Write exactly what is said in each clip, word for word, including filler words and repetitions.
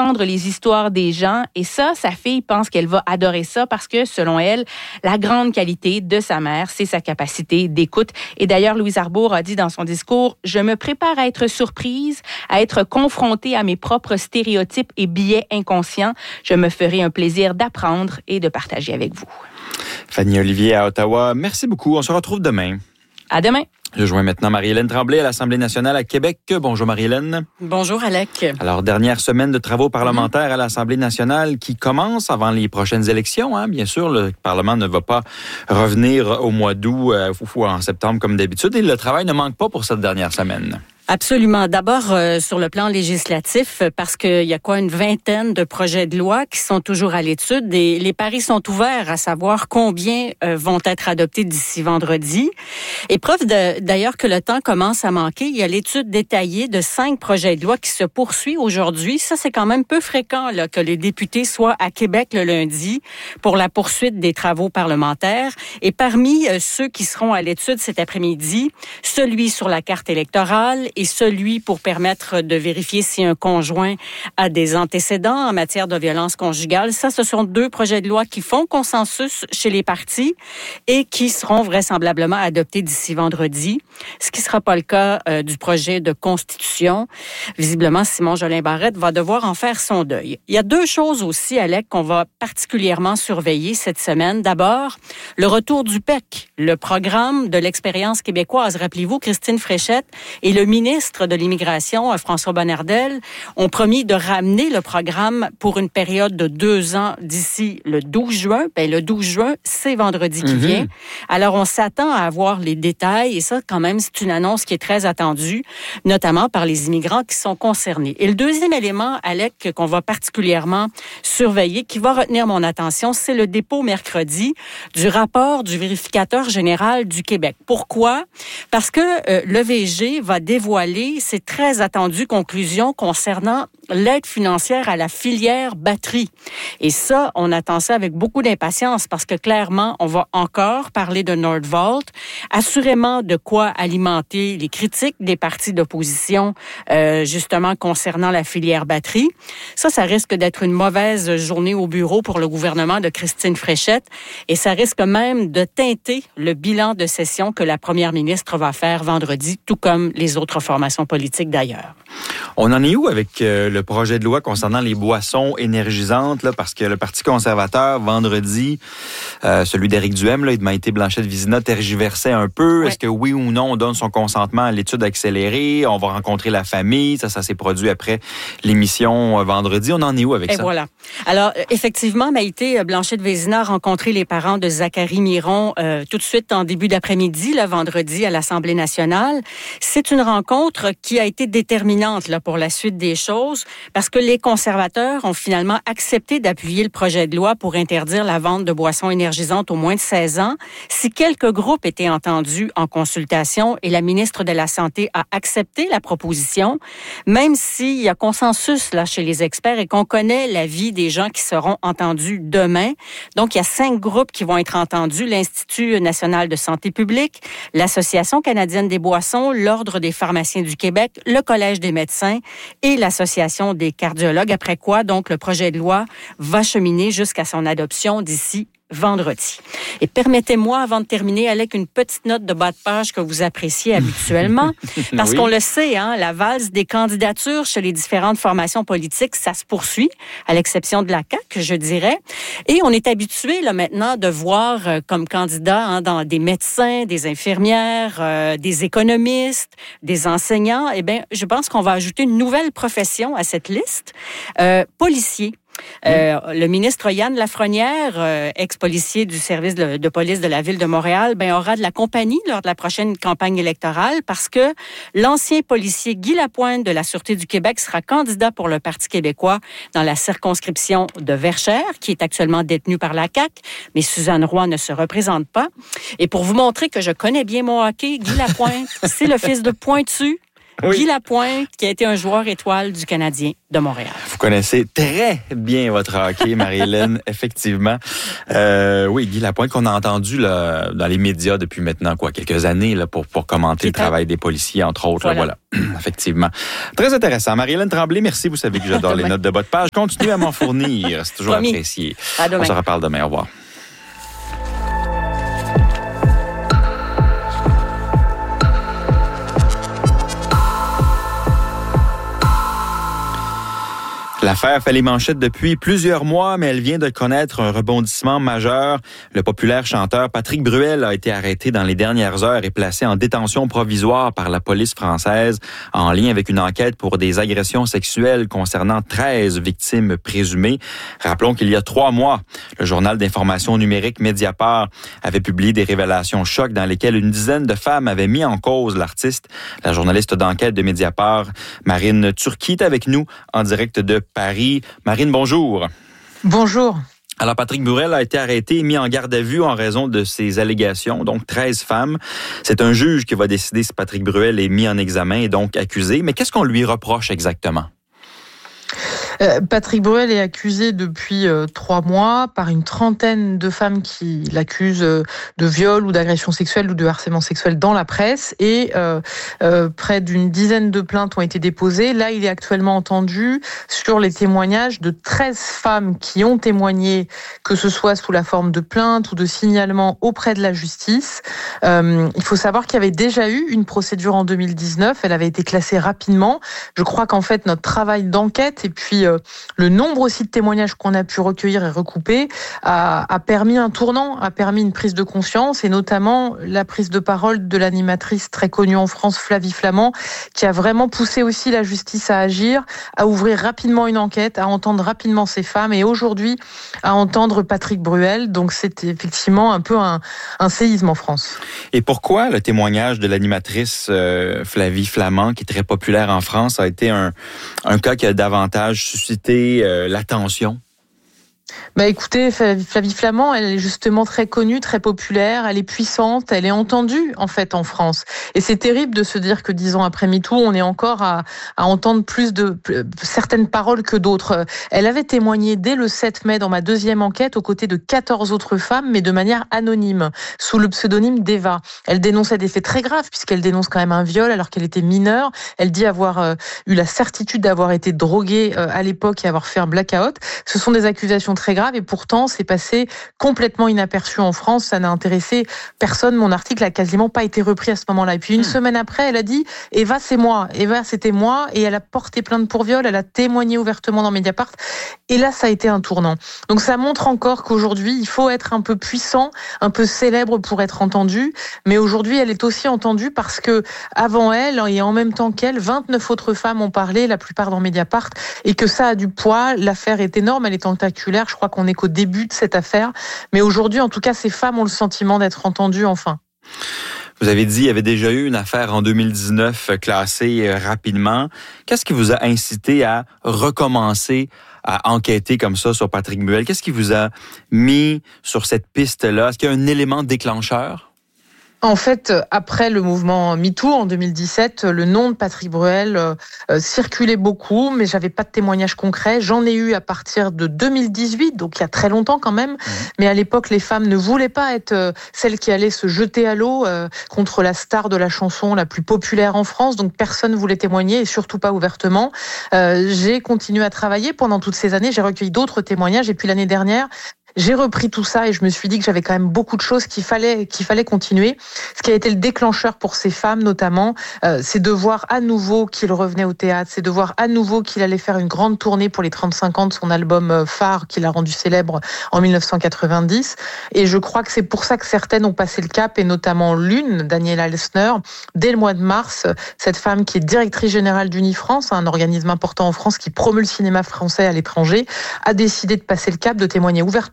entendre les histoires des gens. Et ça, sa fille pense qu'elle va adorer ça parce que, selon elle, la grande qualité de sa mère, c'est sa capacité d'écoute. Et d'ailleurs, Louise Arbour a dit dans son discours, « Je me prépare à être surprise, à être confrontée à mes propres stéréotypes et biais inconscients. Je me ferai un plaisir d'apprendre et de partager avec vous. » Fanny Olivier à Ottawa, merci beaucoup. On se retrouve demain. À demain. Je joins maintenant Marie-Hélène Tremblay à l'Assemblée nationale à Québec. Bonjour Marie-Hélène. Bonjour Alec. Alors, dernière semaine de travaux parlementaires mm-hmm. à l'Assemblée nationale qui commence avant les prochaines élections. Hein. Bien sûr, le Parlement ne va pas revenir au mois d'août euh, ou en septembre comme d'habitude et le travail ne manque pas pour cette dernière semaine. Absolument. D'abord, euh, sur le plan législatif, parce qu'il y a quoi, une vingtaine de projets de loi qui sont toujours à l'étude et les paris sont ouverts à savoir combien euh, vont être adoptés d'ici vendredi. Et preuve de, d'ailleurs que le temps commence à manquer, il y a l'étude détaillée de cinq projets de loi qui se poursuit aujourd'hui. Ça, c'est quand même peu fréquent là, que les députés soient à Québec le lundi pour la poursuite des travaux parlementaires. Et parmi euh, ceux qui seront à l'étude cet après-midi, celui sur la carte électorale et celui pour permettre de vérifier si un conjoint a des antécédents en matière de violence conjugale. Ça, ce sont deux projets de loi qui font consensus chez les partis et qui seront vraisemblablement adoptés d'ici vendredi, ce qui ne sera pas le cas euh, du projet de constitution. Visiblement, Simon Jolin Barrette va devoir en faire son deuil. Il y a deux choses aussi, Alec, qu'on va particulièrement surveiller cette semaine. D'abord, le retour du P E C, le programme de l'expérience québécoise. Rappelez-vous, Christine Fréchette et le ministre ministre de l'Immigration, François Bonnardel, ont promis de ramener le programme pour une période de deux ans d'ici le douze juin. Ben, le douze juin, c'est vendredi qui mm-hmm. vient. Alors, on s'attend à avoir les détails et ça, quand même, c'est une annonce qui est très attendue, notamment par les immigrants qui sont concernés. Et le deuxième élément, Alec, qu'on va particulièrement surveiller, qui va retenir mon attention, c'est le dépôt mercredi du rapport du vérificateur général du Québec. Pourquoi? Parce que euh, l'E V G va dévoiler ces très attendues conclusions concernant l'aide financière à la filière batterie. Et ça, on attend ça avec beaucoup d'impatience parce que clairement, on va encore parler de Nordvolt, assurément de quoi alimenter les critiques des partis d'opposition, euh, justement concernant la filière batterie. Ça, ça risque d'être une mauvaise journée au bureau pour le gouvernement de Christine Fréchette et ça risque même de teinter le bilan de session que la première ministre va faire vendredi, tout comme les autres formations politiques d'ailleurs. On en est où avec euh, le projet de loi concernant les boissons énergisantes, là, parce que le Parti conservateur, vendredi, euh, celui d'Éric Duhem là, et de Maïté Blanchette-Vizina tergiversait un peu. Ouais. Est-ce que oui ou non, on donne son consentement à l'étude accélérée? On va rencontrer la famille. Ça, ça s'est produit après l'émission euh, vendredi. On en est où avec et ça? Et voilà. Alors, effectivement, Maïté Blanchette-Vizina a rencontré les parents de Zachary Miron euh, tout de suite en début d'après-midi, le vendredi, à l'Assemblée nationale. C'est une rencontre qui a été déterminante là, pour la suite des choses, parce que les conservateurs ont finalement accepté d'appuyer le projet de loi pour interdire la vente de boissons énergisantes aux moins de seize ans. Si quelques groupes étaient entendus en consultation et la ministre de la Santé a accepté la proposition, même s'il y a consensus là chez les experts et qu'on connaît l'avis des gens qui seront entendus demain. Donc, il y a cinq groupes qui vont être entendus. L'Institut national de santé publique, l'Association canadienne des boissons, l'Ordre des pharmaciens du Québec, le Collège des médecins et l'Association des cardiologues. Après quoi, donc, le projet de loi va cheminer jusqu'à son adoption d'ici vendredi. Et permettez-moi, avant de terminer, avec une petite note de bas de page que vous appréciez habituellement, parce oui. qu'on le sait, hein, la valse des candidatures chez les différentes formations politiques, ça se poursuit, à l'exception de la C A Q, je dirais. Et on est habitué là maintenant de voir euh, comme candidats hein, dans des médecins, des infirmières, euh, des économistes, des enseignants. Eh bien, je pense qu'on va ajouter une nouvelle profession à cette liste, euh, policiers. Euh, mmh. Le ministre Yann Lafrenière, euh, ex-policier du service de, de police de la ville de Montréal, ben, aura de la compagnie lors de la prochaine campagne électorale parce que l'ancien policier Guy Lapointe de la Sûreté du Québec sera candidat pour le Parti québécois dans la circonscription de Verchères, qui est actuellement détenue par la C A Q, mais Suzanne Roy ne se représente pas. Et pour vous montrer que je connais bien mon hockey, Guy Lapointe, c'est le fils de Pointu. Oui. Guy Lapointe, qui a été un joueur étoile du Canadien de Montréal. Vous connaissez très bien votre hockey, Marie-Hélène, effectivement. Euh, oui, Guy Lapointe, qu'on a entendu là, dans les médias depuis maintenant quoi quelques années là, pour, pour commenter le travail des policiers, entre autres. Voilà, là, voilà. Effectivement. Très intéressant. Marie-Hélène Tremblay, merci. Vous savez que j'adore les notes de bas de page. Continuez à m'en fournir. C'est toujours Promis. apprécié. À demain. On se reparle demain. Au revoir. L'affaire fait les manchettes depuis plusieurs mois, mais elle vient de connaître un rebondissement majeur. Le populaire chanteur Patrick Bruel a été arrêté dans les dernières heures et placé en détention provisoire par la police française en lien avec une enquête pour des agressions sexuelles concernant treize victimes présumées. Rappelons qu'il y a trois mois, le journal d'information numérique Mediapart avait publié des révélations chocs dans lesquelles une dizaine de femmes avaient mis en cause l'artiste. La journaliste d'enquête de Mediapart, Marine Turki, est avec nous en direct de Paris. Marine, bonjour. Bonjour. Alors, Patrick Bruel a été arrêté et mis en garde à vue en raison de ses allégations, donc treize femmes. C'est un juge qui va décider si Patrick Bruel est mis en examen et donc accusé. Mais qu'est-ce qu'on lui reproche exactement? Patrick Bruel est accusé depuis euh, trois mois par une trentaine de femmes qui l'accusent euh, de viol ou d'agression sexuelle ou de harcèlement sexuel dans la presse et euh, euh, près d'une dizaine de plaintes ont été déposées. Là, il est actuellement entendu sur les témoignages de treize femmes qui ont témoigné, que ce soit sous la forme de plaintes ou de signalements auprès de la justice. Euh, il faut savoir qu'il y avait déjà eu une procédure en deux mille dix-neuf. Elle avait été classée rapidement. Je crois qu'en fait, notre travail d'enquête et puis euh, le nombre aussi de témoignages qu'on a pu recueillir et recouper a, a permis un tournant, a permis une prise de conscience et notamment la prise de parole de l'animatrice très connue en France, Flavie Flament, qui a vraiment poussé aussi la justice à agir, à ouvrir rapidement une enquête, à entendre rapidement ces femmes et aujourd'hui à entendre Patrick Bruel. Donc c'est effectivement un peu un, un séisme en France. Et pourquoi le témoignage de l'animatrice euh, Flavie Flament, qui est très populaire en France, a été un, un cas qui a davantage suscité euh, l'attention? Bah écoutez, Flavie Flament, elle est justement très connue, très populaire, elle est puissante, elle est entendue en fait en France. Et c'est terrible de se dire que dix ans après MeToo, on est encore à, à entendre plus de certaines paroles que d'autres. Elle avait témoigné dès le sept mai dans ma deuxième enquête aux côtés de quatorze autres femmes, mais de manière anonyme, sous le pseudonyme d'Eva. Elle dénonçait des faits très graves puisqu'elle dénonce quand même un viol alors qu'elle était mineure. Elle dit avoir euh, eu la certitude d'avoir été droguée euh, à l'époque et avoir fait un blackout. Ce sont des accusations très grave et pourtant c'est passé complètement inaperçu en France, ça n'a intéressé personne, mon article a quasiment pas été repris à ce moment-là. Et puis une semaine après, elle a dit Eva c'est moi, Eva c'était moi et elle a porté plainte pour viol, elle a témoigné ouvertement dans Mediapart et là ça a été un tournant. Donc ça montre encore qu'aujourd'hui il faut être un peu puissant, un peu célèbre pour être entendu, mais aujourd'hui elle est aussi entendue parce que avant elle et en même temps qu'elle, vingt-neuf autres femmes ont parlé, la plupart dans Mediapart, et que ça a du poids. L'affaire est énorme, elle est tentaculaire. Je crois qu'on n'est qu'au début de cette affaire. Mais aujourd'hui, en tout cas, ces femmes ont le sentiment d'être entendues enfin. Vous avez dit qu'il y avait déjà eu une affaire en deux mille dix-neuf classée rapidement. Qu'est-ce qui vous a incité à recommencer à enquêter comme ça sur Patrick Bruel? Qu'est-ce qui vous a mis sur cette piste-là? Est-ce qu'il y a un élément déclencheur? En fait, après le mouvement MeToo en deux mille dix-sept, le nom de Patrick Bruel euh, circulait beaucoup, mais j'avais pas de témoignages concrets. J'en ai eu à partir de deux mille dix-huit, donc il y a très longtemps quand même. Mmh. Mais à l'époque, les femmes ne voulaient pas être euh, celles qui allaient se jeter à l'eau euh, contre la star de la chanson la plus populaire en France. Donc personne voulait témoigner et surtout pas ouvertement. Euh, j'ai continué à travailler pendant toutes ces années. J'ai recueilli d'autres témoignages et puis l'année dernière, j'ai repris tout ça et je me suis dit que j'avais quand même beaucoup de choses qu'il fallait qu'il fallait continuer. Ce qui a été le déclencheur pour ces femmes notamment, euh, c'est de voir à nouveau qu'il revenait au théâtre, c'est de voir à nouveau qu'il allait faire une grande tournée pour les trente-cinq ans de son album phare qu'il a rendu célèbre en mille neuf cent quatre-vingt-dix. Et je crois que c'est pour ça que certaines ont passé le cap et notamment l'une, Daniela Elsner, dès le mois de mars, cette femme qui est directrice générale d'Unifrance, un organisme important en France qui promeut le cinéma français à l'étranger, a décidé de passer le cap, de témoigner ouvertement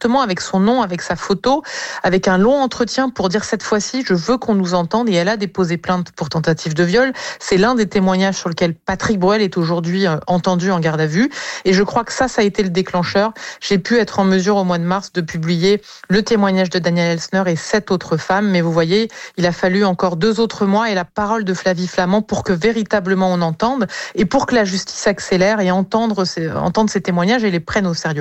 justement avec son nom, avec sa photo, avec un long entretien pour dire cette fois-ci, je veux qu'on nous entende, et elle a déposé plainte pour tentative de viol. C'est l'un des témoignages sur lequel Patrick Bruel est aujourd'hui entendu en garde à vue. Et je crois que ça, ça a été le déclencheur. J'ai pu être en mesure au mois de mars de publier le témoignage de Daniel Elsner et sept autres femmes. Mais vous voyez, il a fallu encore deux autres mois et la parole de Flavie Flament pour que véritablement on entende et pour que la justice accélère et entendre ces, entendre ces témoignages et les prenne au sérieux.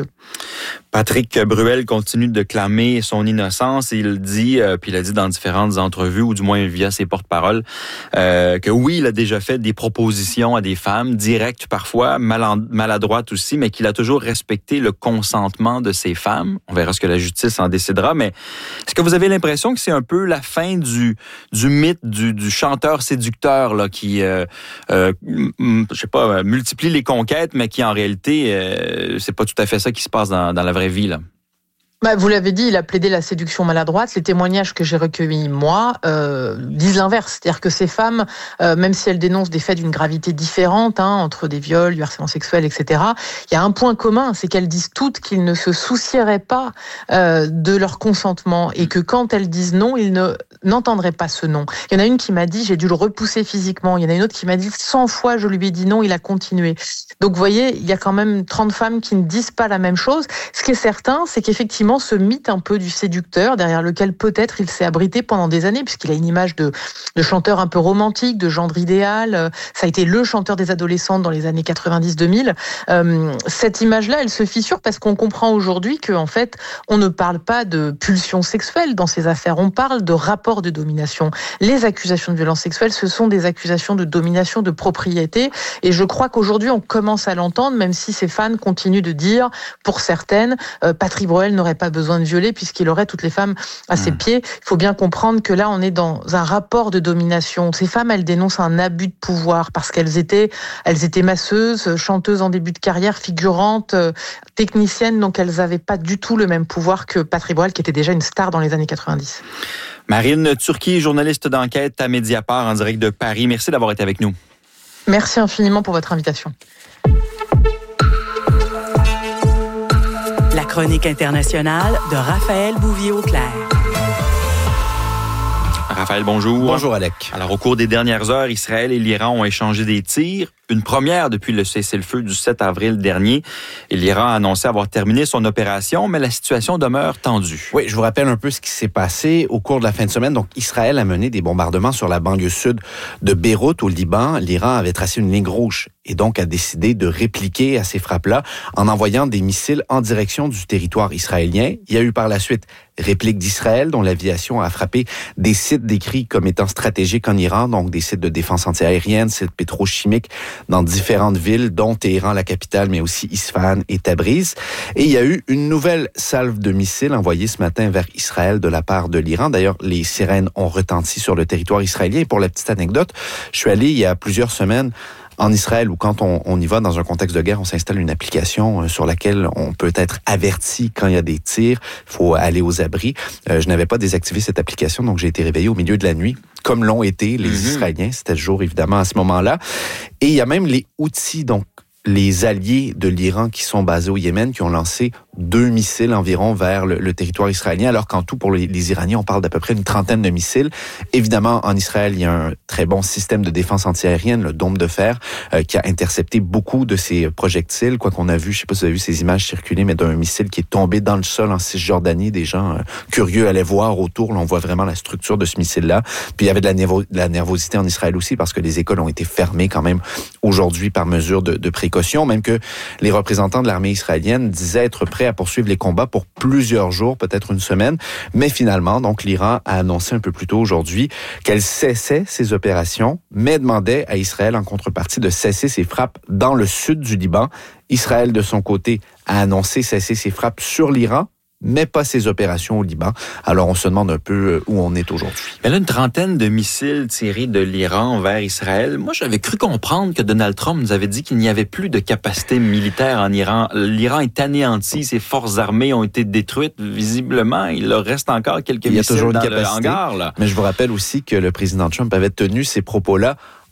Patrick Bruel continue de clamer son innocence et il dit, euh, puis il a dit dans différentes entrevues, ou du moins via ses porte-paroles, euh, que oui, il a déjà fait des propositions à des femmes, directes parfois, maladroites aussi, mais qu'il a toujours respecté le consentement de ces femmes. On verra ce que la justice en décidera, mais est-ce que vous avez l'impression que c'est un peu la fin du, du mythe du, du chanteur séducteur là, qui, euh, euh, je sais pas, multiplie les conquêtes, mais qui en réalité, euh, c'est pas tout à fait ça qui se passe dans, dans la vraie vie, là? Bah, vous l'avez dit, il a plaidé la séduction maladroite. Les témoignages que j'ai recueillis, moi, euh, disent l'inverse. C'est-à-dire que ces femmes, euh, même si elles dénoncent des faits d'une gravité différente, hein, entre des viols, du harcèlement sexuel, et cetera, il y a un point commun, c'est qu'elles disent toutes qu'ils ne se soucieraient pas euh, de leur consentement et que quand elles disent non, ils ne n'entendraient pas ce non. Il y en a une qui m'a dit, j'ai dû le repousser physiquement. Il y en a une autre qui m'a dit, cent fois je lui ai dit non, il a continué. Donc vous voyez, il y a quand même trente femmes qui ne disent pas la même chose. Ce qui est certain, c'est qu'effectivement, ce mythe un peu du séducteur, derrière lequel peut-être il s'est abrité pendant des années, puisqu'il a une image de, de chanteur un peu romantique, de gendre idéal. Ça a été le chanteur des adolescentes dans les années quatre-vingt-dix deux mille. Euh, cette image-là, elle se fissure parce qu'on comprend aujourd'hui qu'en fait, on ne parle pas de pulsion sexuelle dans ces affaires. On parle de rapport de domination. Les accusations de violence sexuelle, ce sont des accusations de domination, de propriété. Et je crois qu'aujourd'hui, on commence à l'entendre, même si ces fans continuent de dire, pour certaines, euh, Patrick Bruel n'aurait pas besoin de violer puisqu'il aurait toutes les femmes à ses mmh. pieds. Il faut bien comprendre que là, on est dans un rapport de domination. Ces femmes, elles dénoncent un abus de pouvoir parce qu'elles étaient, elles étaient masseuses, chanteuses en début de carrière, figurantes, euh, techniciennes, donc elles n'avaient pas du tout le même pouvoir que Patrick Bruel, qui était déjà une star dans les années quatre-vingt-dix. Marine Turki, journaliste d'enquête à Mediapart en direct de Paris. Merci d'avoir été avec nous. Merci infiniment pour votre invitation. La chronique internationale de Raphaël Bouvier-Auclair. Raphaël, bonjour. Bonjour, Alec. Alors, au cours des dernières heures, Israël et l'Iran ont échangé des tirs. Une première depuis le cessez-le-feu du sept avril dernier. Et l'Iran a annoncé avoir terminé son opération, mais la situation demeure tendue. Oui, je vous rappelle un peu ce qui s'est passé au cours de la fin de semaine. Donc, Israël a mené des bombardements sur la banlieue sud de Beyrouth, au Liban. L'Iran avait tracé une ligne rouge et donc a décidé de répliquer à ces frappes-là en envoyant des missiles en direction du territoire israélien. Il y a eu par la suite réplique d'Israël, dont l'aviation a frappé des sites décrits comme étant stratégiques en Iran, donc des sites de défense antiaérienne, sites pétrochimiques dans différentes villes, dont Téhéran, la capitale, mais aussi Isfahan et Tabriz. Et il y a eu une nouvelle salve de missiles envoyée ce matin vers Israël de la part de l'Iran. D'ailleurs, les sirènes ont retenti sur le territoire israélien. Et pour la petite anecdote, je suis allé il y a plusieurs semaines en Israël, où quand on, on y va dans un contexte de guerre, on s'installe une application sur laquelle on peut être averti quand il y a des tirs. Il faut aller aux abris. Euh, je n'avais pas désactivé cette application, donc j'ai été réveillé au milieu de la nuit, comme l'ont été les mm-hmm. Israéliens. C'était le jour, évidemment, à ce moment-là. Et il y a même les Houthis, donc les alliés de l'Iran qui sont basés au Yémen, qui ont lancé deux missiles environ vers le, le territoire israélien, alors qu'en tout, pour les, les Iraniens, on parle d'à peu près une trentaine de missiles. Évidemment, en Israël, il y a un très bon système de défense antiaérienne, le dôme de fer, euh, qui a intercepté beaucoup de ces projectiles. Quoi qu'on a vu, je sais pas si vous avez vu ces images circuler, mais d'un missile qui est tombé dans le sol en Cisjordanie. Des gens euh, curieux allaient voir autour. Là, on voit vraiment la structure de ce missile-là. Puis il y avait de la, nervo- de la nervosité en Israël aussi, parce que les écoles ont été fermées quand même aujourd'hui par mesure de, de précaution, même que les représentants de l'armée israélienne disaient être prêts à poursuivre les combats pour plusieurs jours, peut-être une semaine. Mais finalement, donc, l'Iran a annoncé un peu plus tôt aujourd'hui qu'elle cessait ses opérations, mais demandait à Israël en contrepartie de cesser ses frappes dans le sud du Liban. Israël, de son côté, a annoncé cesser ses frappes sur l'Iran, mais pas ses opérations au Liban. Alors, on se demande un peu où on est aujourd'hui. Il y a une trentaine de missiles tirés de l'Iran vers Israël. Moi, j'avais cru comprendre que Donald Trump nous avait dit qu'il n'y avait plus de capacité militaire en Iran. L'Iran est anéanti, ses forces armées ont été détruites. Visiblement, il leur reste encore quelques missiles dans le hangar, là. Mais je vous rappelle aussi que le président Trump avait tenu ces propos-là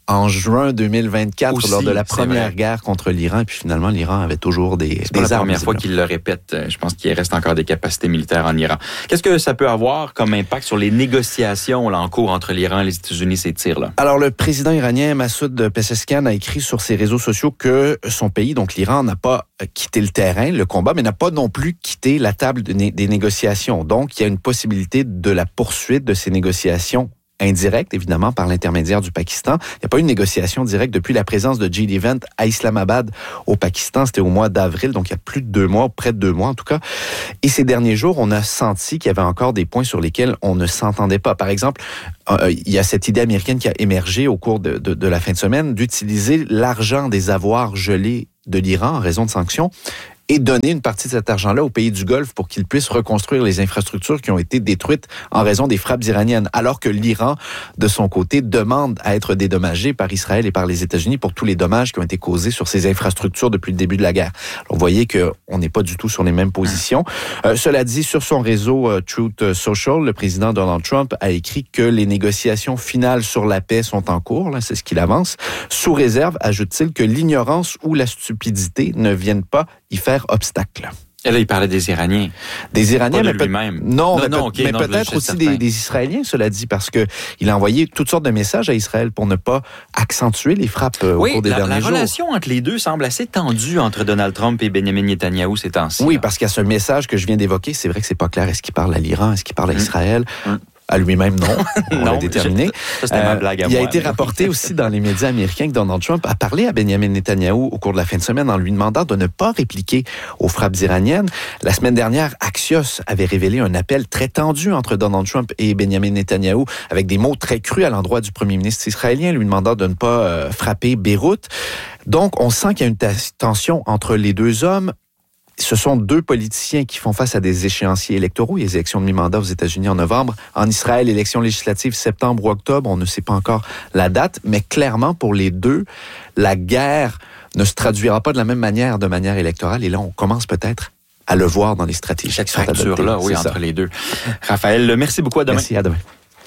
en juin deux mille vingt-quatre Aussi, lors de la première vrai. guerre contre l'Iran. Et puis finalement, l'Iran avait toujours des, c'est des pas la armes. première fois qu'il le répète. Je pense qu'il reste encore des capacités militaires en Iran. Qu'est-ce que ça peut avoir comme impact sur les négociations là, en cours entre l'Iran et les États-Unis, ces tirs-là? Alors, le président iranien Massoud Pezeshkian a écrit sur ses réseaux sociaux que son pays, donc l'Iran, n'a pas quitté le terrain, le combat, mais n'a pas non plus quitté la table de né- des négociations. Donc, il y a une possibilité de la poursuite de ces négociations indirecte, évidemment, par l'intermédiaire du Pakistan. Il n'y a pas eu de négociation directe depuis la présence de J D Vance à Islamabad, au Pakistan. C'était au mois d'avril, donc il y a plus de deux mois, près de deux mois en tout cas. Et ces derniers jours, on a senti qu'il y avait encore des points sur lesquels on ne s'entendait pas. Par exemple, euh, il y a cette idée américaine qui a émergé au cours de, de, de la fin de semaine d'utiliser l'argent des avoirs gelés de l'Iran en raison de sanctions et donner une partie de cet argent-là aux pays du Golfe pour qu'ils puissent reconstruire les infrastructures qui ont été détruites en raison des frappes iraniennes, alors que l'Iran, de son côté, demande à être dédommagé par Israël et par les États-Unis pour tous les dommages qui ont été causés sur ces infrastructures depuis le début de la guerre. Alors, vous voyez qu'on n'est pas du tout sur les mêmes positions. Euh, cela dit, sur son réseau euh, Truth Social, le président Donald Trump a écrit que les négociations finales sur la paix sont en cours, là, c'est ce qu'il avance, sous réserve, ajoute-t-il, que l'ignorance ou la stupidité ne viennent pas y faire obstacle. Et là, il parlait des Iraniens. Des Iraniens, pas de mais, peut- lui-même. non, non, mais, non, peut- okay, mais non, peut-être je aussi suis des, certain. des Israéliens, cela dit, parce que il a envoyé toutes sortes de messages à Israël pour ne pas accentuer les frappes euh, Oui, au cours des la, derniers la jours. relation entre les deux semble assez tendue entre Donald Trump et Benjamin Netanyahou ces temps-ci. Oui, là. parce qu'il y a ce message que je viens d'évoquer. C'est vrai que c'est pas clair. Est-ce qu'il parle à l'Iran? Est-ce qu'il parle à Mm. Israël? Mm. À lui-même, non. On Non, l'a déterminé. Ça, c'était ma blague à il moi. a été mais- rapporté aussi dans les médias américains que Donald Trump a parlé à Benjamin Netanyahou au cours de la fin de semaine en lui demandant de ne pas répliquer aux frappes iraniennes. La semaine dernière, Axios avait révélé un appel très tendu entre Donald Trump et Benjamin Netanyahou avec des mots très crus à l'endroit du premier ministre israélien, lui demandant de ne pas euh, frapper Beyrouth. Donc, on sent qu'il y a une ta- tension entre les deux hommes. Ce sont deux politiciens qui font face à des échéanciers électoraux. Il y a les élections de mi-mandat aux États-Unis en novembre. En Israël, élections législatives septembre ou octobre. On ne sait pas encore la date, mais clairement, pour les deux, la guerre ne se traduira pas de la même manière, de manière électorale. Et là, on commence peut-être à le voir dans les stratégies. Cette qui sont adoptées. fracture-là, oui, C'est entre ça. les deux. Raphaël, merci beaucoup. À demain. Merci, à demain.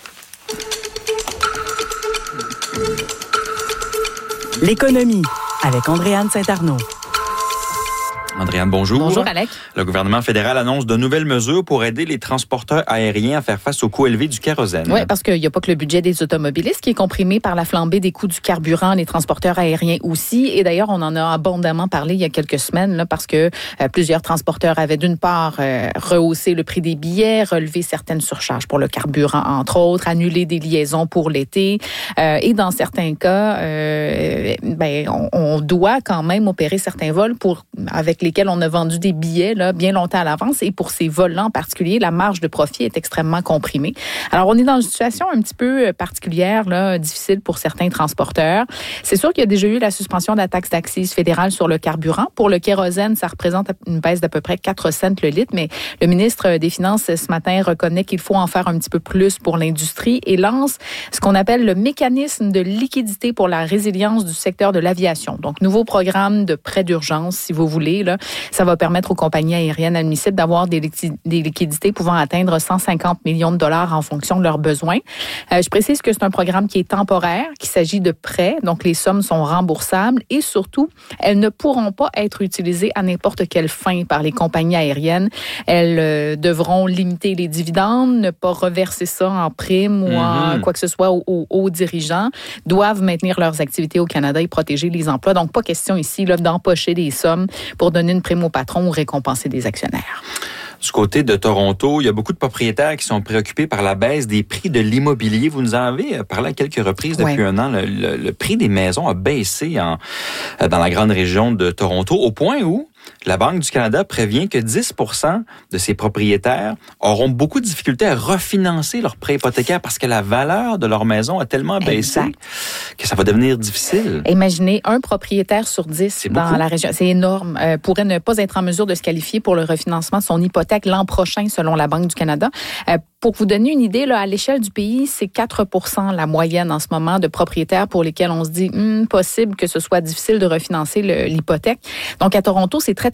L'économie avec Andréane Saint-Arnaud. Andréane, bonjour. Bonjour, Alec. Le gouvernement fédéral annonce de nouvelles mesures pour aider les transporteurs aériens à faire face au coût élevé du kérosène. Oui, parce qu'il n'y a pas que le budget des automobilistes qui est comprimé par la flambée des coûts du carburant, les transporteurs aériens aussi. Et d'ailleurs, on en a abondamment parlé il y a quelques semaines, là, parce que euh, plusieurs transporteurs avaient d'une part euh, rehaussé le prix des billets, relevé certaines surcharges pour le carburant, entre autres, annulé des liaisons pour l'été. Euh, et dans certains cas, euh, ben, on, on doit quand même opérer certains vols pour avec les lesquels on a vendu des billets là, bien longtemps à l'avance. Et pour ces vols-là en particulier, la marge de profit est extrêmement comprimée. Alors, on est dans une situation un petit peu particulière, là, difficile pour certains transporteurs. C'est sûr qu'il y a déjà eu la suspension de la taxe d'accise fédérale sur le carburant. Pour le kérosène, ça représente une baisse d'à peu près quatre cents le litre, mais le ministre des Finances ce matin reconnaît qu'il faut en faire un petit peu plus pour l'industrie et lance ce qu'on appelle le mécanisme de liquidité pour la résilience du secteur de l'aviation. Donc, nouveau programme de prêt d'urgence, si vous voulez, là. Ça va permettre aux compagnies aériennes admissibles d'avoir des, liqui- des liquidités pouvant atteindre cent cinquante millions de dollars en fonction de leurs besoins. Euh, je précise que c'est un programme qui est temporaire, qu'il s'agit de prêts, donc les sommes sont remboursables et surtout, elles ne pourront pas être utilisées à n'importe quelle fin par les compagnies aériennes. Elles euh, devront limiter les dividendes, ne pas reverser ça en prime ou en Mm-hmm. quoi que ce soit aux, aux, aux dirigeants, doivent maintenir leurs activités au Canada et protéger les emplois. Donc, pas question ici là, d'empocher des sommes pour donner une prime au patron ou récompenser des actionnaires. Du côté de Toronto, il y a beaucoup de propriétaires qui sont préoccupés par la baisse des prix de l'immobilier. Vous nous en avez parlé à quelques reprises depuis ouais. un an. Le, le, le prix des maisons a baissé en, dans la grande région de Toronto, au point où la Banque du Canada prévient que dix pour cent de ces propriétaires auront beaucoup de difficultés à refinancer leurs prêts hypothécaires parce que la valeur de leur maison a tellement baissé exact. que ça va devenir difficile. Imaginez un propriétaire sur dix C'est dans beaucoup. la région. C'est énorme. Euh, pourrait ne pas être en mesure de se qualifier pour le refinancement de son hypothèque l'an prochain, selon la Banque du Canada. Euh, pour vous donner une idée, là, à l'échelle du pays, c'est quatre pour cent la moyenne en ce moment de propriétaires pour lesquels on se dit hm, possible que ce soit difficile de refinancer le, l'hypothèque. Donc, à Toronto, c'est très, très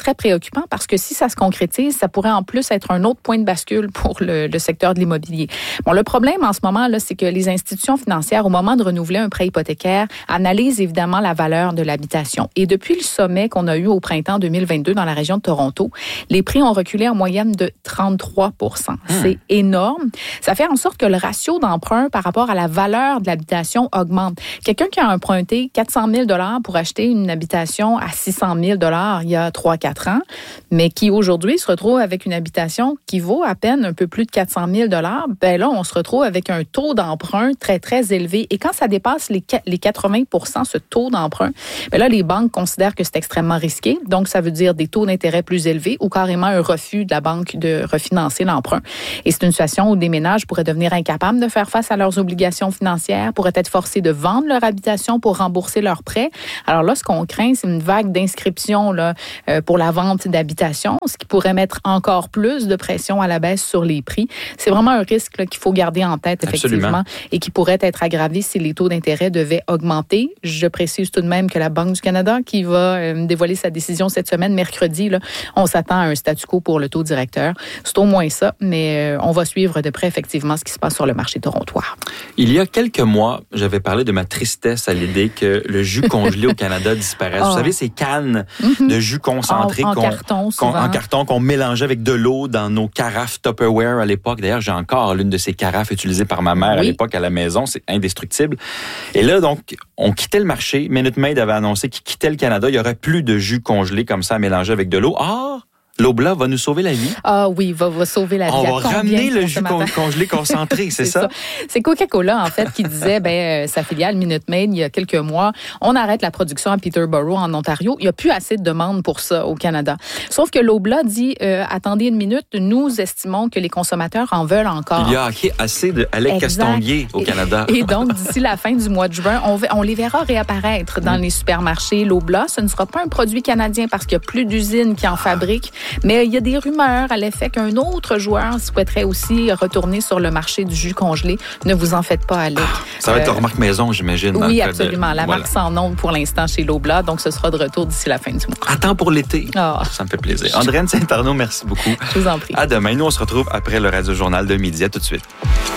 très préoccupant parce que si ça se concrétise, ça pourrait en plus être un autre point de bascule pour le, le secteur de l'immobilier. Bon, le problème en ce moment, là, c'est que les institutions financières, au moment de renouveler un prêt hypothécaire, analysent évidemment la valeur de l'habitation. Et depuis le sommet qu'on a eu au printemps deux mille vingt-deux dans la région de Toronto, les prix ont reculé en moyenne de trente-trois pour cent. Mmh. C'est énorme. Ça fait en sorte que le ratio d'emprunt par rapport à la valeur de l'habitation augmente. Quelqu'un qui a emprunté quatre cent mille dollars pour acheter une habitation à six cent mille dollars il y a trois à quatre ans, mais qui aujourd'hui se retrouve avec une habitation qui vaut à peine un peu plus de quatre cent mille dollars, ben là, on se retrouve avec un taux d'emprunt très, très élevé. Et quand ça dépasse les, les quatre-vingts pour cent, ce taux d'emprunt, ben là, les banques considèrent que c'est extrêmement risqué. Donc, ça veut dire des taux d'intérêt plus élevés ou carrément un refus de la banque de refinancer l'emprunt. Et c'est une situation où des ménages pourraient devenir incapables de faire face à leurs obligations financières, pourraient être forcés de vendre leur habitation pour rembourser leurs prêts. Alors là, ce qu'on craint, c'est une vague d'inscriptions là, euh, pour la vente d'habitation, ce qui pourrait mettre encore plus de pression à la baisse sur les prix. C'est vraiment un risque là, qu'il faut garder en tête, effectivement, Absolument. Et qui pourrait être aggravé si les taux d'intérêt devaient augmenter. Je précise tout de même que la Banque du Canada, qui va euh, dévoiler sa décision cette semaine, mercredi, là, on s'attend à un statu quo pour le taux directeur. C'est au moins ça, mais euh, on va suivre de près, effectivement, ce qui se passe sur le marché torontois. Il y a quelques mois, j'avais parlé de ma tristesse à l'idée que le jus congelé au Canada disparaisse. Oh. Vous savez, ces cannes mm-hmm. de jus concentré en, en, qu'on, carton, qu'on, en carton qu'on mélangeait avec de l'eau dans nos carafes Tupperware à l'époque. D'ailleurs, j'ai encore l'une de ces carafes utilisées par ma mère oui. à l'époque à la maison. C'est indestructible. Et là, donc, on quittait le marché. Minute Maid avait annoncé qu'il quittait le Canada. Il n'y aurait plus de jus congelé comme ça à mélanger avec de l'eau. Ah! L'Obla va nous sauver la vie. Ah oui, va, va sauver la vie. On va ramener le jus con- congelé concentré, c'est, c'est ça? ça? C'est Coca-Cola, en fait, qui disait, ben, sa filiale Minute Maid, il y a quelques mois, on arrête la production à Peterborough, en Ontario. Il n'y a plus assez de demande pour ça au Canada. Sauf que l'Obla dit, euh, attendez une minute, nous estimons que les consommateurs en veulent encore. Il y a assez de Alec Castonguay au Canada. Et, et donc, d'ici la fin du mois de juin, on, on les verra réapparaître dans mmh. les supermarchés. L'Obla, ce ne sera pas un produit canadien parce qu'il n'y a plus d'usines qui en fabriquent. Mais il y a des rumeurs à l'effet qu'un autre joueur souhaiterait aussi retourner sur le marché du jus congelé. Ne vous en faites pas, Alec. Ah, ça va être euh, leur marque maison, j'imagine. Oui, absolument. De... La voilà. marque sans nom pour l'instant chez L'Obla, donc ce sera de retour d'ici la fin du mois. Attends pour l'été. Oh. Ça me fait plaisir. Andréane Saint-Arnaud, merci beaucoup. Je vous en prie. À demain. Nous, on se retrouve après le Radio Journal de midi. À tout de suite.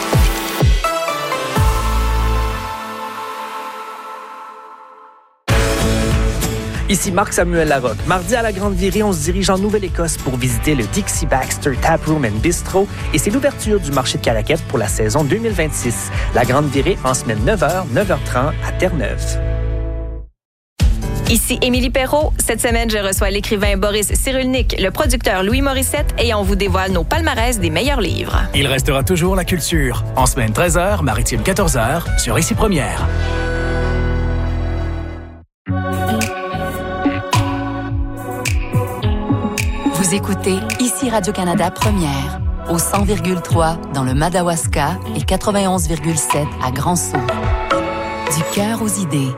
Ici Marc-Samuel Larocque. Mardi à la Grande Virée, on se dirige en Nouvelle-Écosse pour visiter le Dixie Baxter Taproom and Bistro et c'est l'ouverture du marché de Caraquette pour la saison deux mille vingt-six. La Grande Virée en semaine neuf heures, neuf heures trente à Terre-Neuve. Ici Émilie Perrault. Cette semaine, je reçois l'écrivain Boris Cyrulnik, le producteur Louis Morissette et on vous dévoile nos palmarès des meilleurs livres. Il restera toujours la culture. En semaine treize heures, maritime quatorze heures, sur Ici Première. Vous écoutez Ici Radio-Canada Première, au cent virgule trois dans le Madawaska et quatre-vingt-onze virgule sept à Grand-Sault. Du cœur aux idées.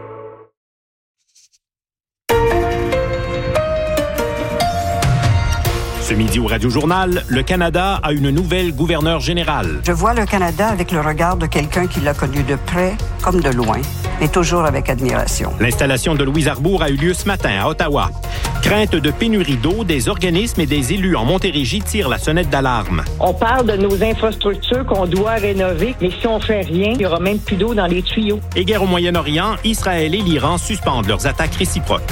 Ce midi au Radio-Journal, le Canada a une nouvelle gouverneure générale. Je vois le Canada avec le regard de quelqu'un qui l'a connu de près comme de loin, mais toujours avec admiration. L'installation de Louise Arbour a eu lieu ce matin à Ottawa. Crainte de pénurie d'eau, des organismes et des élus en Montérégie tirent la sonnette d'alarme. On parle de nos infrastructures qu'on doit rénover, mais si on fait rien, il n'y aura même plus d'eau dans les tuyaux. Et guerre au Moyen-Orient, Israël et l'Iran suspendent leurs attaques réciproques.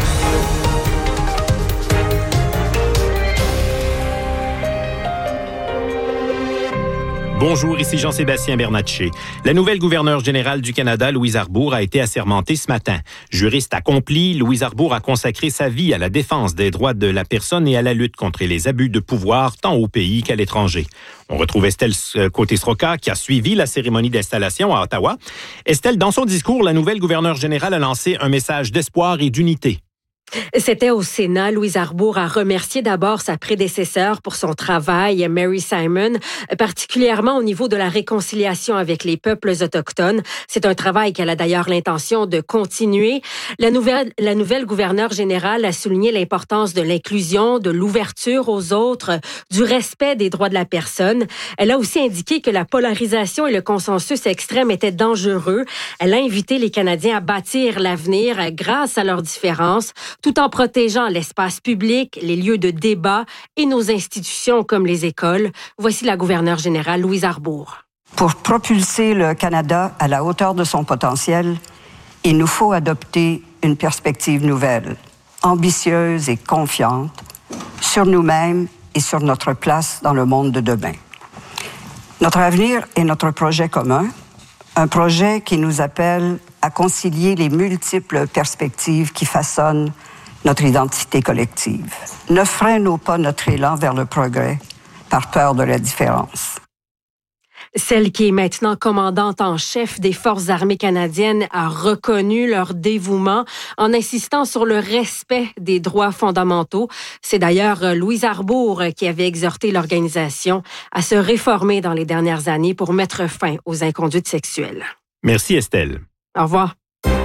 Bonjour, ici Jean-Sébastien Bernatchez. La nouvelle gouverneure générale du Canada, Louise Arbour, a été assermentée ce matin. Juriste accomplie, Louise Arbour a consacré sa vie à la défense des droits de la personne et à la lutte contre les abus de pouvoir, tant au pays qu'à l'étranger. On retrouve Estelle Côté-Sroka, qui a suivi la cérémonie d'installation à Ottawa. Estelle, dans son discours, la nouvelle gouverneure générale a lancé un message d'espoir et d'unité. C'était au Sénat. Louise Arbour a remercié d'abord sa prédécesseur pour son travail, Mary Simon, particulièrement au niveau de la réconciliation avec les peuples autochtones. C'est un travail qu'elle a d'ailleurs l'intention de continuer. La nouvelle, la nouvelle gouverneure générale a souligné l'importance de l'inclusion, de l'ouverture aux autres, du respect des droits de la personne. Elle a aussi indiqué que la polarisation et le consensus extrême étaient dangereux. Elle a invité les Canadiens à bâtir l'avenir grâce à leurs différences, tout en protégeant l'espace public, les lieux de débat et nos institutions comme les écoles. Voici la gouverneure générale Louise Arbour. Pour propulser le Canada à la hauteur de son potentiel, il nous faut adopter une perspective nouvelle, ambitieuse et confiante, sur nous-mêmes et sur notre place dans le monde de demain. Notre avenir est notre projet commun, un projet qui nous appelle à concilier les multiples perspectives qui façonnent notre identité collective. Ne freinons pas notre élan vers le progrès par peur de la différence. Celle qui est maintenant commandante en chef des Forces armées canadiennes a reconnu leur dévouement en insistant sur le respect des droits fondamentaux. C'est d'ailleurs Louise Arbour qui avait exhorté l'organisation à se réformer dans les dernières années pour mettre fin aux inconduites sexuelles. Merci Estelle. Au revoir.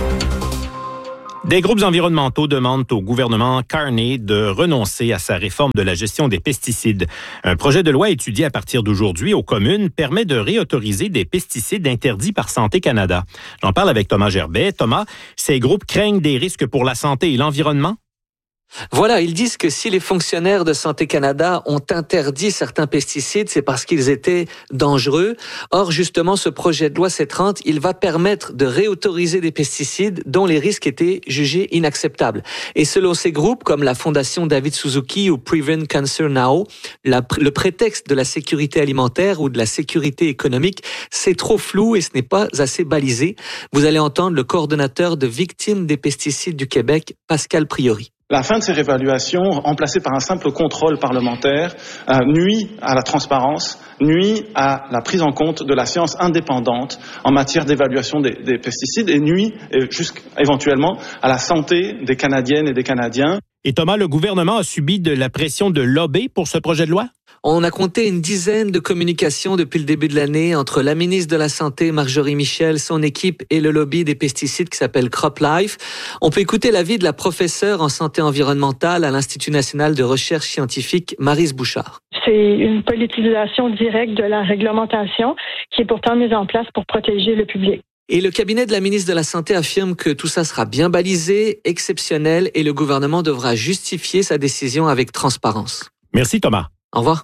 Des groupes environnementaux demandent au gouvernement Carney de renoncer à sa réforme de la gestion des pesticides. Un projet de loi étudié à partir d'aujourd'hui aux communes permet de réautoriser des pesticides interdits par Santé Canada. J'en parle avec Thomas Gerbet. Thomas, ces groupes craignent des risques pour la santé et l'environnement? Voilà, ils disent que si les fonctionnaires de Santé Canada ont interdit certains pesticides, c'est parce qu'ils étaient dangereux. Or, justement, ce projet de loi C trente, il va permettre de réautoriser des pesticides dont les risques étaient jugés inacceptables. Et selon ces groupes, comme la Fondation David Suzuki ou Prevent Cancer Now, la, le prétexte de la sécurité alimentaire ou de la sécurité économique, c'est trop flou et ce n'est pas assez balisé. Vous allez entendre le coordonnateur de victimes des pesticides du Québec, Pascal Priori. La fin de ces réévaluations, remplacée par un simple contrôle parlementaire, euh, nuit à la transparence, nuit à la prise en compte de la science indépendante en matière d'évaluation des, des pesticides et nuit jusqu'éventuellement à la santé des Canadiennes et des Canadiens. Et Thomas, le gouvernement a subi de la pression de lobby pour ce projet de loi? On a compté une dizaine de communications depuis le début de l'année entre la ministre de la Santé, Marjorie Michel, son équipe et le lobby des pesticides qui s'appelle CropLife. On peut écouter l'avis de la professeure en santé environnementale à l'Institut national de recherche scientifique, Maryse Bouchard. C'est une politisation directe de la réglementation qui est pourtant mise en place pour protéger le public. Et le cabinet de la ministre de la Santé affirme que tout ça sera bien balisé, exceptionnel, et le gouvernement devra justifier sa décision avec transparence. Merci Thomas. Au revoir.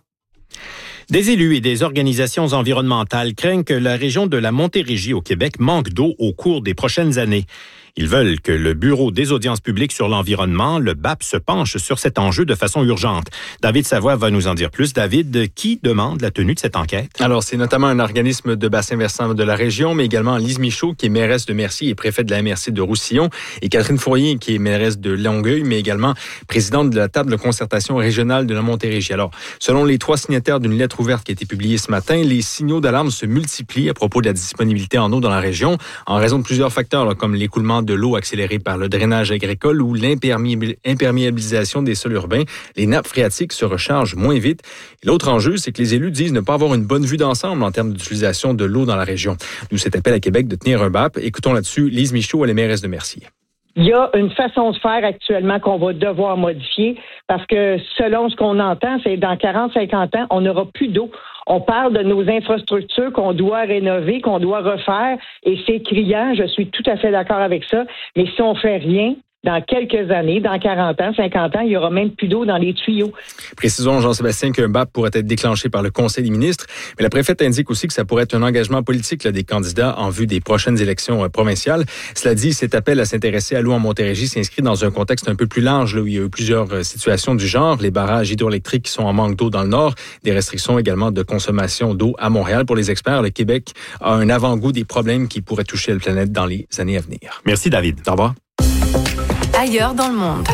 Des élus et des organisations environnementales craignent que la région de la Montérégie au Québec manque d'eau au cours des prochaines années. Ils veulent que le Bureau des audiences publiques sur l'environnement, le B A P, se penche sur cet enjeu de façon urgente. David Savoie va nous en dire plus. David, qui demande la tenue de cette enquête? Alors, c'est notamment un organisme de bassin versant de la région, mais également Lise Michaud, qui est mairesse de Mercier et préfète de la M R C de Roussillon, et Catherine Fournier, qui est mairesse de Longueuil, mais également présidente de la table de concertation régionale de la Montérégie. Alors, selon les trois signataires d'une lettre ouverte qui a été publiée ce matin, les signaux d'alarme se multiplient à propos de la disponibilité en eau dans la région, en raison de plusieurs facteurs, là, comme l'écoulement de l'eau accélérée par le drainage agricole ou l'imperméabilisation des sols urbains. Les nappes phréatiques se rechargent moins vite. Et l'autre enjeu, c'est que les élus disent ne pas avoir une bonne vue d'ensemble en termes d'utilisation de l'eau dans la région. D'où cet appel à Québec de tenir un B A P. Écoutons là-dessus Lise Michaud, elle est mairesse de Mercier. Il y a une façon de faire actuellement qu'on va devoir modifier parce que selon ce qu'on entend, c'est dans quarante à cinquante ans, on n'aura plus d'eau. On parle de nos infrastructures qu'on doit rénover, qu'on doit refaire, et c'est criant, je suis tout à fait d'accord avec ça, mais si on fait rien, dans quelques années, dans quarante ans, cinquante ans, il n'y aura même plus d'eau dans les tuyaux. Précisons, Jean-Sébastien, qu'un B A P pourrait être déclenché par le Conseil des ministres, mais la préfète indique aussi que ça pourrait être un engagement politique là, des candidats en vue des prochaines élections euh, provinciales. Cela dit, cet appel à s'intéresser à l'eau en Montérégie s'inscrit dans un contexte un peu plus large, là, où il y a eu plusieurs euh, situations du genre, les barrages hydroélectriques qui sont en manque d'eau dans le nord, des restrictions également de consommation d'eau à Montréal. Pour les experts, le Québec a un avant-goût des problèmes qui pourraient toucher la planète dans les années à venir. Merci, David. Au revoir. Ailleurs dans le monde.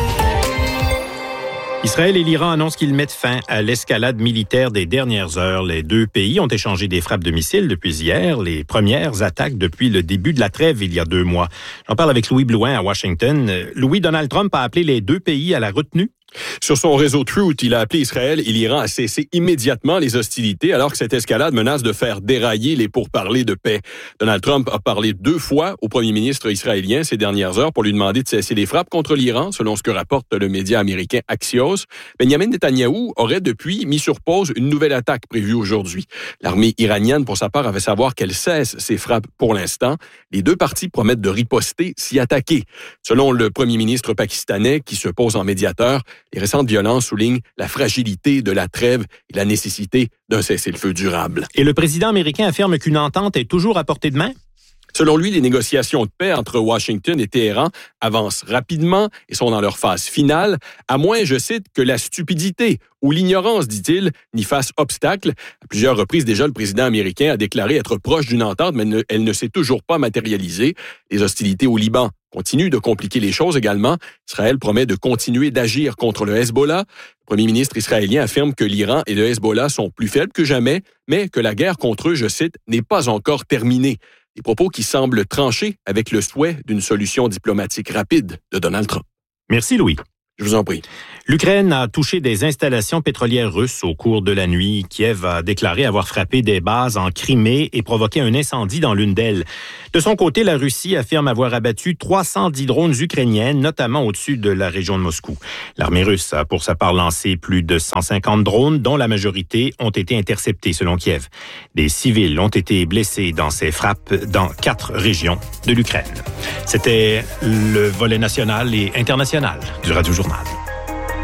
Israël et l'Iran annoncent qu'ils mettent fin à l'escalade militaire des dernières heures. Les deux pays ont échangé des frappes de missiles depuis hier, les premières attaques depuis le début de la trêve il y a deux mois. J'en parle avec Louis Blouin à Washington. Louis, Donald Trump a appelé les deux pays à la retenue. Sur son réseau Truth, il a appelé Israël et l'Iran à cesser immédiatement les hostilités alors que cette escalade menace de faire dérailler les pourparlers de paix. Donald Trump a parlé deux fois au premier ministre israélien ces dernières heures pour lui demander de cesser les frappes contre l'Iran, selon ce que rapporte le média américain Axios. Benjamin Netanyahou aurait depuis mis sur pause une nouvelle attaque prévue aujourd'hui. L'armée iranienne, pour sa part, avait savoir qu'elle cesse ses frappes pour l'instant. Les deux parties promettent de riposter, s'y attaquer. Selon le premier ministre pakistanais, qui se pose en médiateur, les récentes violences soulignent la fragilité de la trêve et la nécessité d'un cessez-le-feu durable. Et le président américain affirme qu'une entente est toujours à portée de main? Selon lui, les négociations de paix entre Washington et Téhéran avancent rapidement et sont dans leur phase finale, à moins, je cite, que la stupidité ou l'ignorance, dit-il, n'y fasse obstacle. À plusieurs reprises déjà, le président américain a déclaré être proche d'une entente, mais ne, elle ne s'est toujours pas matérialisée. Les hostilités au Liban continuent de compliquer les choses également. Israël promet de continuer d'agir contre le Hezbollah. Le premier ministre israélien affirme que l'Iran et le Hezbollah sont plus faibles que jamais, mais que la guerre contre eux, je cite, n'est pas encore terminée. Des propos qui semblent trancher avec le souhait d'une solution diplomatique rapide de Donald Trump. Merci, Louis. Je vous en prie. L'Ukraine a touché des installations pétrolières russes au cours de la nuit. Kiev a déclaré avoir frappé des bases en Crimée et provoqué un incendie dans l'une d'elles. De son côté, la Russie affirme avoir abattu trois cent dix drones ukrainiens, notamment au-dessus de la région de Moscou. L'armée russe a pour sa part lancé plus de cent cinquante drones, dont la majorité ont été interceptés, selon Kiev. Des civils ont été blessés dans ces frappes dans quatre régions de l'Ukraine. C'était le volet national et international du Radio-Journal.